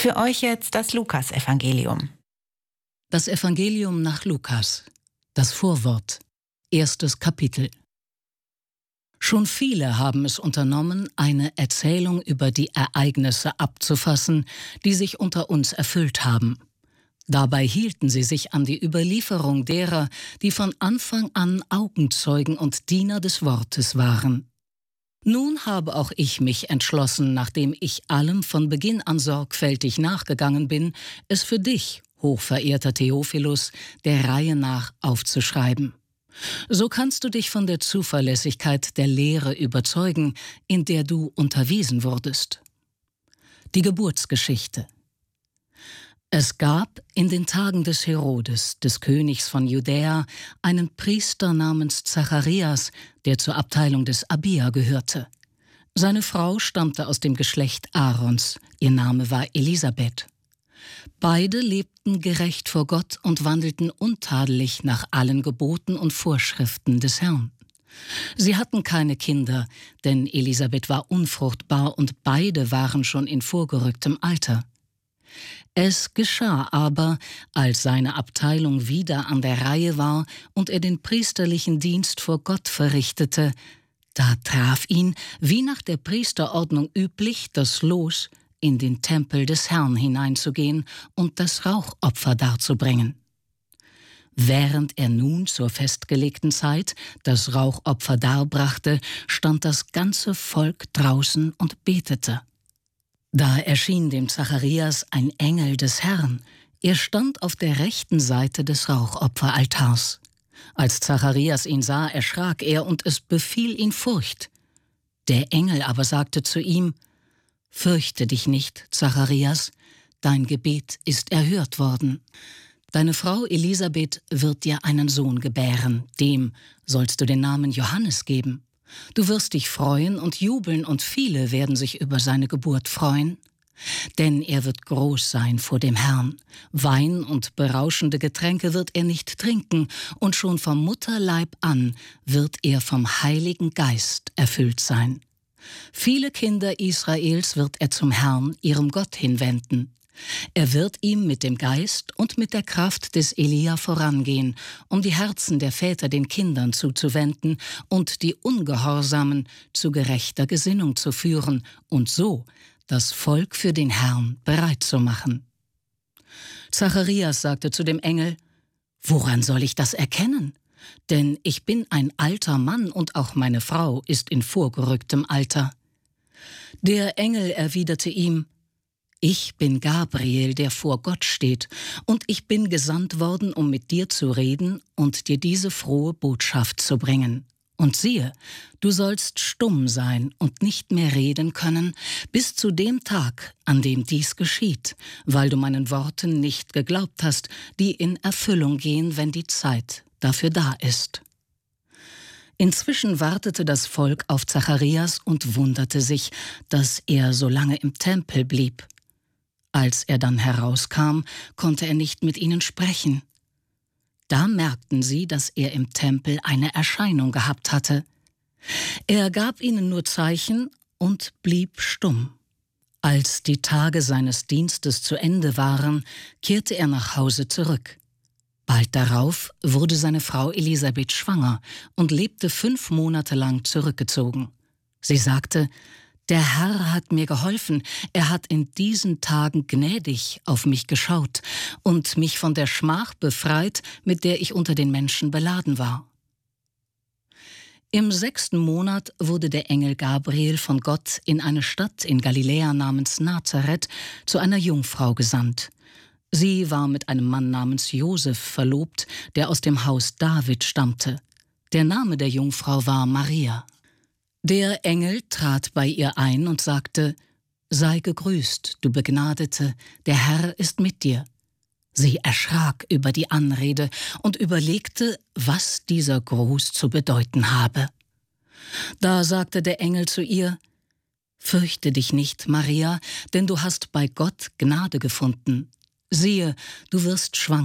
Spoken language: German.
Für euch jetzt das Lukasevangelium. Das Evangelium nach Lukas, das Vorwort, 1. Kapitel. Schon viele haben es unternommen, eine Erzählung über die Ereignisse abzufassen, die sich unter uns erfüllt haben. Dabei hielten sie sich an die Überlieferung derer, die von Anfang an Augenzeugen und Diener des Wortes waren. Nun habe auch ich mich entschlossen, nachdem ich allem von Beginn an sorgfältig nachgegangen bin, es für dich, hochverehrter Theophilus, der Reihe nach aufzuschreiben. So kannst du dich von der Zuverlässigkeit der Lehre überzeugen, in der du unterwiesen wurdest. Die Geburtsgeschichte. Es gab in den Tagen des Herodes, des Königs von Judäa, einen Priester namens Zacharias, der zur Abteilung des Abia gehörte. Seine Frau stammte aus dem Geschlecht Aarons, ihr Name war Elisabeth. Beide lebten gerecht vor Gott und wandelten untadelig nach allen Geboten und Vorschriften des Herrn. Sie hatten keine Kinder, denn Elisabeth war unfruchtbar und beide waren schon in vorgerücktem Alter. Es geschah aber, als seine Abteilung wieder an der Reihe war und er den priesterlichen Dienst vor Gott verrichtete, da traf ihn, wie nach der Priesterordnung üblich, das Los, in den Tempel des Herrn hineinzugehen und das Rauchopfer darzubringen. Während er nun zur festgelegten Zeit das Rauchopfer darbrachte, stand das ganze Volk draußen und betete. Da erschien dem Zacharias ein Engel des Herrn. Er stand auf der rechten Seite des Rauchopferaltars. Als Zacharias ihn sah, erschrak er und es befiel ihn Furcht. Der Engel aber sagte zu ihm: »Fürchte dich nicht, Zacharias, dein Gebet ist erhört worden. Deine Frau Elisabeth wird dir einen Sohn gebären, dem sollst du den Namen Johannes geben. Du wirst dich freuen und jubeln, und viele werden sich über seine Geburt freuen. Denn er wird groß sein vor dem Herrn. Wein und berauschende Getränke wird er nicht trinken, und schon vom Mutterleib an wird er vom Heiligen Geist erfüllt sein. Viele Kinder Israels wird er zum Herrn, ihrem Gott, hinwenden. Er wird ihm mit dem Geist und mit der Kraft des Elia vorangehen, um die Herzen der Väter den Kindern zuzuwenden und die Ungehorsamen zu gerechter Gesinnung zu führen und so das Volk für den Herrn bereit zu machen.« Zacharias sagte zu dem Engel: »Woran soll ich das erkennen? Denn ich bin ein alter Mann und auch meine Frau ist in vorgerücktem Alter.« Der Engel erwiderte ihm: »Ich bin Gabriel, der vor Gott steht, und ich bin gesandt worden, um mit dir zu reden und dir diese frohe Botschaft zu bringen. Und siehe, du sollst stumm sein und nicht mehr reden können, bis zu dem Tag, an dem dies geschieht, weil du meinen Worten nicht geglaubt hast, die in Erfüllung gehen, wenn die Zeit dafür da ist.« Inzwischen wartete das Volk auf Zacharias und wunderte sich, dass er so lange im Tempel blieb. Als er dann herauskam, konnte er nicht mit ihnen sprechen. Da merkten sie, dass er im Tempel eine Erscheinung gehabt hatte. Er gab ihnen nur Zeichen und blieb stumm. Als die Tage seines Dienstes zu Ende waren, kehrte er nach Hause zurück. Bald darauf wurde seine Frau Elisabeth schwanger und lebte 5 Monate lang zurückgezogen. Sie sagte: »Der Herr hat mir geholfen, er hat in diesen Tagen gnädig auf mich geschaut und mich von der Schmach befreit, mit der ich unter den Menschen beladen war.« Im 6. Monat wurde der Engel Gabriel von Gott in eine Stadt in Galiläa namens Nazareth zu einer Jungfrau gesandt. Sie war mit einem Mann namens Josef verlobt, der aus dem Haus David stammte. Der Name der Jungfrau war Maria. Der Engel trat bei ihr ein und sagte: »Sei gegrüßt, du Begnadete, der Herr ist mit dir.« Sie erschrak über die Anrede und überlegte, was dieser Gruß zu bedeuten habe. Da sagte der Engel zu ihr: »Fürchte dich nicht, Maria, denn du hast bei Gott Gnade gefunden. Siehe, du wirst schwanger